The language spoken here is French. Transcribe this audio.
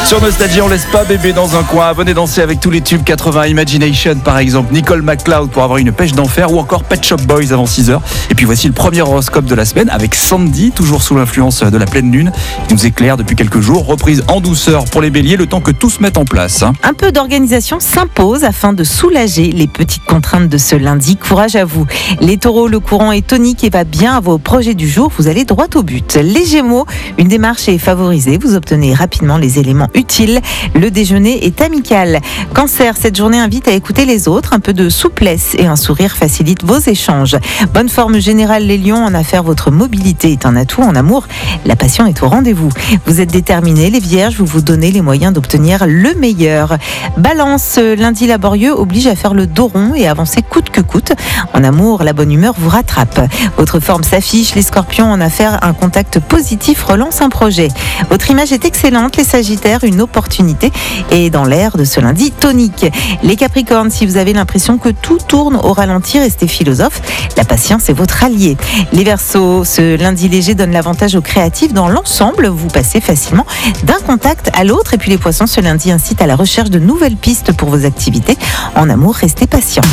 Sur Nostalgie, on laisse pas bébé dans un coin. Venez danser avec tous les tubes 80, Imagination par exemple, Nicole McLeod pour avoir une pêche d'enfer, ou encore Pet Shop Boys avant 6h. Et puis voici le premier horoscope de la semaine avec Sandy, toujours sous l'influence de la pleine lune, qui nous éclaire depuis quelques jours. Reprise en douceur pour les béliers, le temps que tout se mette en place. Un peu d'organisation s'impose afin de soulager les petites contraintes de ce lundi. Courage à vous. Les taureaux, le courant est tonique et va bien à vos projets du jour. Vous allez droit au but. Les gémeaux, une démarche est favorisée. Vous obtenez rapidement les éléments utiles. Le déjeuner est amical. Cancer, cette journée invite à écouter les autres. Un peu de souplesse et un sourire facilite vos échanges. Bonne forme générale les lions. En affaires, votre mobilité est un atout. En amour, la passion est au rendez-vous. Vous êtes déterminés. Les vierges, vous vous donnez les moyens d'obtenir le meilleur. Balance, lundi laborieux oblige à faire le dos rond et avancer coûte que coûte. En amour, la bonne humeur vous rattrape. Votre forme s'affiche. Les scorpions, en affaires, un contact positif relance un projet. Votre image est excellente. Les sagittaires, une opportunité est dans l'air de ce lundi tonique. Les capricornes, si vous avez l'impression que tout tourne au ralenti, restez philosophe. La patience est votre allié. Les verseaux, ce lundi léger donne l'avantage aux créatifs. Dans l'ensemble, vous passez facilement d'un contact à l'autre. Et puis les poissons, ce lundi incite à la recherche de nouvelles pistes pour vos activités. En amour, restez patient.